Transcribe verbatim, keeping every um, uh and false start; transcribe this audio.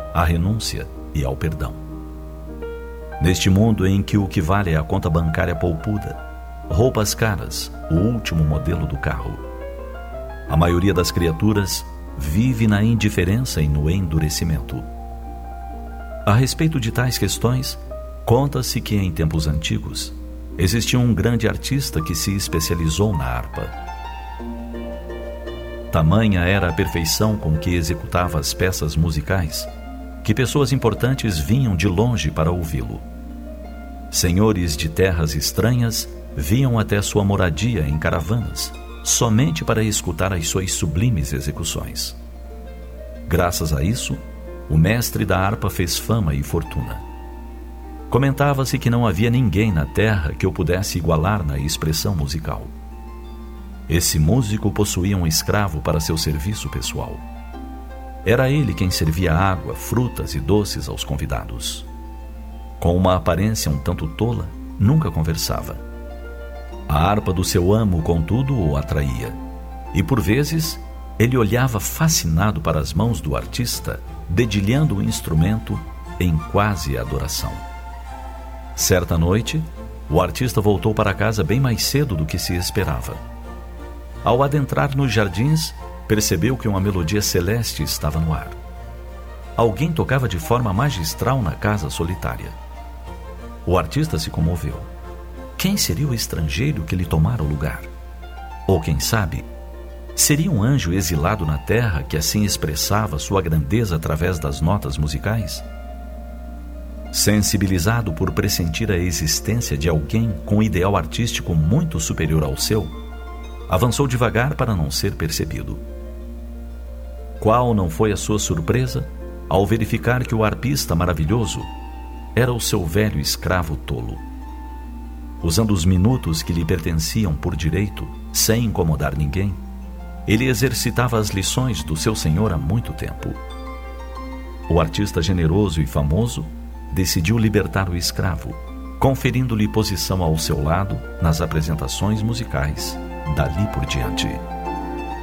à renúncia e ao perdão. Neste mundo em que o que vale é a conta bancária poupuda, roupas caras, o último modelo do carro, a maioria das criaturas vive na indiferença e no endurecimento. A respeito de tais questões, conta-se que em tempos antigos existia um grande artista que se especializou na harpa. Tamanha era a perfeição com que executava as peças musicais, que pessoas importantes vinham de longe para ouvi-lo. Senhores de terras estranhas vinham até sua moradia em caravanas, somente para escutar as suas sublimes execuções. Graças a isso, o mestre da harpa fez fama e fortuna. Comentava-se que não havia ninguém na terra que o pudesse igualar na expressão musical. Esse músico possuía um escravo para seu serviço pessoal. Era ele quem servia água, frutas e doces aos convidados. Com uma aparência um tanto tola, nunca conversava. A harpa do seu amo, contudo, o atraía. E, por vezes, ele olhava fascinado para as mãos do artista, dedilhando o instrumento em quase adoração. Certa noite, o artista voltou para casa bem mais cedo do que se esperava. Ao adentrar nos jardins, percebeu que uma melodia celeste estava no ar. Alguém tocava de forma magistral na casa solitária. O artista se comoveu. Quem seria o estrangeiro que lhe tomara o lugar? Ou quem sabe, seria um anjo exilado na terra que assim expressava sua grandeza através das notas musicais? Sensibilizado por pressentir a existência de alguém com um ideal artístico muito superior ao seu, avançou devagar para não ser percebido. Qual não foi a sua surpresa ao verificar que o harpista maravilhoso era o seu velho escravo tolo. Usando os minutos que lhe pertenciam por direito, sem incomodar ninguém, ele exercitava as lições do seu senhor há muito tempo. O artista generoso e famoso decidiu libertar o escravo, conferindo-lhe posição ao seu lado nas apresentações musicais dali por diante.